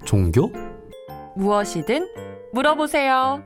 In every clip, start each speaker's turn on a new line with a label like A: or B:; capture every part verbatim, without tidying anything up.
A: 종교?
B: 무엇이든 물어보세요.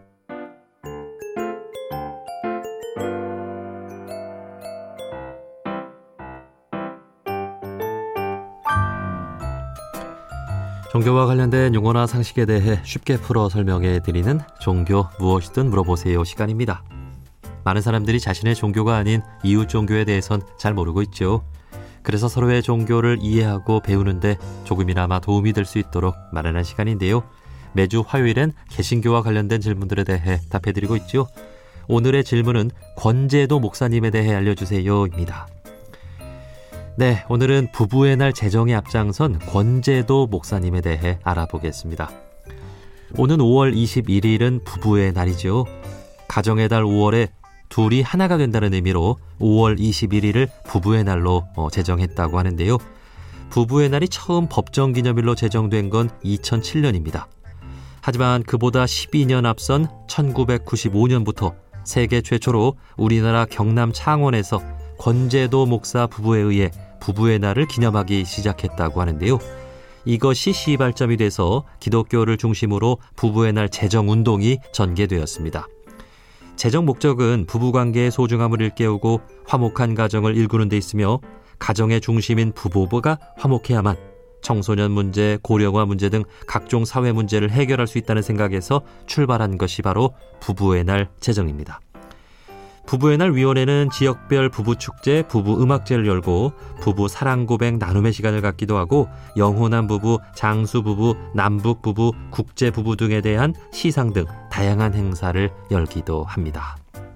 A: 종교와 관련된 용어나 상식에 대해 쉽게 풀어 설명해 드리는 종교 무엇이든 물어보세요 시간입니다. 많은 사람들이 자신의 종교가 아닌 이웃 종교에 대해선 잘 모르고 있죠. 그래서 서로의 종교를 이해하고 배우는데 조금이나마 도움이 될 수 있도록 마련한 시간인데요. 매주 화요일엔 개신교와 관련된 질문들에 대해 답해드리고 있죠. 오늘의 질문은 권재도 목사님에 대해 알려주세요입니다. 네, 오늘은 부부의 날 제정에 앞장선 권재도 목사님에 대해 알아보겠습니다. 오는 오월 이십일일은 부부의 날이죠. 가정의 달 오월에 둘이 하나가 된다는 의미로 오월 이십일일을 부부의 날로 제정했다고 하는데요. 부부의 날이 처음 법정기념일로 제정된 건 이천칠년입니다. 하지만 그보다 십이년 앞선 천구백구십오년부터 세계 최초로 우리나라 경남 창원에서 권재도 목사 부부에 의해 부부의 날을 기념하기 시작했다고 하는데요. 이것이 시발점이 돼서 기독교를 중심으로 부부의 날 제정운동이 전개되었습니다. 제정 목적은 부부관계의 소중함을 일깨우고 화목한 가정을 일구는 데 있으며 가정의 중심인 부부가 화목해야만 청소년 문제, 고령화 문제 등 각종 사회 문제를 해결할 수 있다는 생각에서 출발한 것이 바로 부부의 날 제정입니다. 부부의 날 위원회는 지역별 부부축제, 부부음악제를 열고 부부 사랑고백 나눔의 시간을 갖기도 하고 영혼한 부부, 장수부부, 남북부부, 국제부부 등에 대한 시상 등 다양한 행사를 열기도 합니다.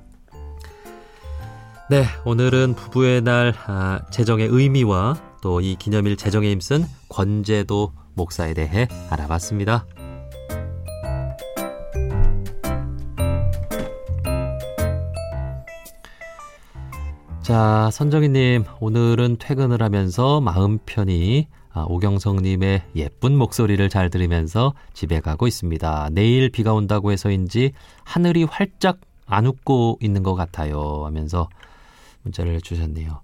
A: 네, 오늘은 부부의 날 아, 제정의 의미와 또 이 기념일 제정에 힘쓴 권재도 목사에 대해 알아봤습니다. 자, 선정희님, 오늘은 퇴근을 하면서 마음 편히 오경성님의 예쁜 목소리를 잘 들으면서 집에 가고 있습니다. 내일 비가 온다고 해서인지 하늘이 활짝 안 웃고 있는 것 같아요 하면서 문자를 주셨네요.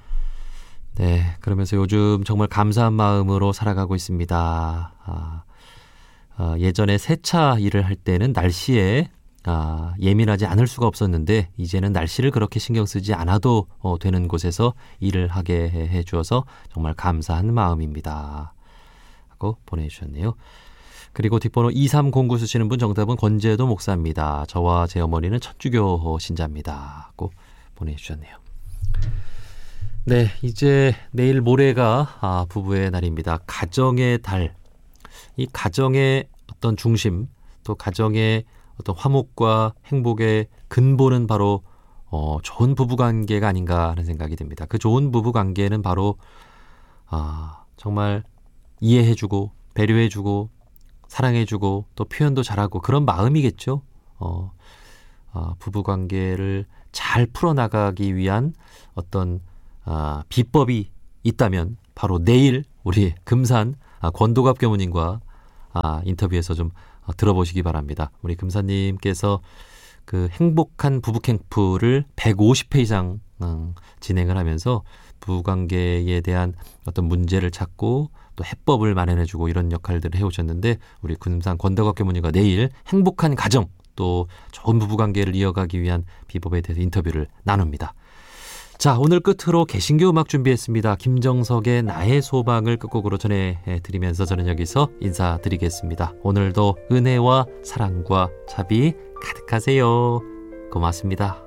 A: 네, 그러면서 요즘 정말 감사한 마음으로 살아가고 있습니다. 아, 아, 예전에 세차 일을 할 때는 날씨에 아, 예민하지 않을 수가 없었는데 이제는 날씨를 그렇게 신경 쓰지 않아도 어, 되는 곳에서 일을 하게 해 주어서 정말 감사한 마음입니다 하고 보내주셨네요. 그리고 뒷번호 이삼공구 쓰시는 분 정답은 권재도 목사입니다. 저와 제 어머니는 천주교 신자입니다 하고 보내주셨네요. 네, 이제 내일 모레가 아, 부부의 날입니다. 가정의 달. 이 가정의 어떤 중심, 또 가정의 어떤 화목과 행복의 근본은 바로 어, 좋은 부부관계가 아닌가 하는 생각이 듭니다. 그 좋은 부부관계는 바로 아, 정말 이해해주고 배려해주고 사랑해주고 또 표현도 잘하고 그런 마음이겠죠. 어, 어, 부부관계를 잘 풀어나가기 위한 어떤 아, 비법이 있다면 바로 내일 우리 금산 아, 권도갑 교무님과 아, 인터뷰에서 좀 어, 들어보시기 바랍니다. 우리 금사님께서 그 행복한 부부 캠프를 백오십 회 이상 음, 진행을 하면서 부부관계에 대한 어떤 문제를 찾고 또 해법을 마련해주고 이런 역할들을 해오셨는데 우리 금산 권도갑 교무님과 내일 행복한 가정 또 좋은 부부관계를 이어가기 위한 비법에 대해서 인터뷰를 나눕니다. 자, 오늘 끝으로 개신교 음악 준비했습니다. 김정석의 나의 소망을 끝곡으로 전해드리면서 저는 여기서 인사드리겠습니다. 오늘도 은혜와 사랑과 자비 가득하세요. 고맙습니다.